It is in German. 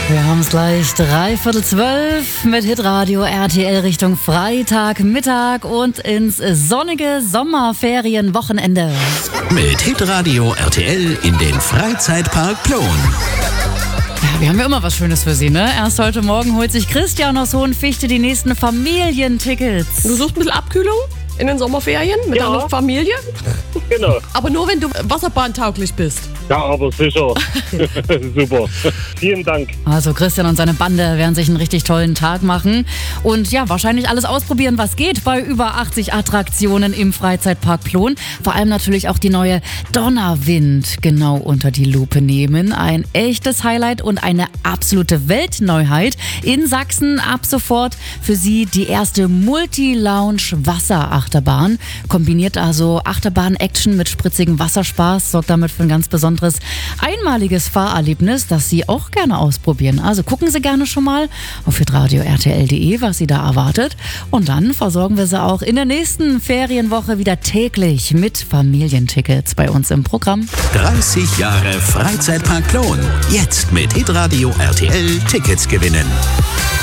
Wir haben es gleich 11:45 mit Hitradio RTL Richtung Freitagmittag und ins sonnige Sommerferienwochenende. Mit Hitradio RTL in den Freizeitpark Plon. Ja, wir haben ja immer was Schönes für Sie, ne? Erst heute Morgen holt sich Christian aus Hohenfichte die nächsten Familientickets. Du suchst ein bisschen Abkühlung in den Sommerferien mit deiner Familie? Genau. Aber nur, wenn du wasserbahntauglich bist. Ja, aber sicher. Super. Vielen Dank. Also Christian und seine Bande werden sich einen richtig tollen Tag machen und ja, wahrscheinlich alles ausprobieren, was geht bei über 80 Attraktionen im Freizeitpark Plon. Vor allem natürlich auch die neue Donnerwind genau unter die Lupe nehmen. Ein echtes Highlight und eine absolute Weltneuheit in Sachsen. Ab sofort für Sie die erste Multi-Lounge-Wasserachterbahn. Kombiniert also Achterbahn-Action mit spritzigem Wasserspaß, sorgt damit für ein ganz besonderes einmaliges Fahrerlebnis, das Sie auch gerne ausprobieren. Also gucken Sie gerne schon mal auf hitradio rtl.de, was Sie da erwartet. Und dann versorgen wir Sie auch in der nächsten Ferienwoche wieder täglich mit Familientickets bei uns im Programm. 30 Jahre Freizeitpark Plon. Jetzt mit Hitradio RTL Tickets gewinnen.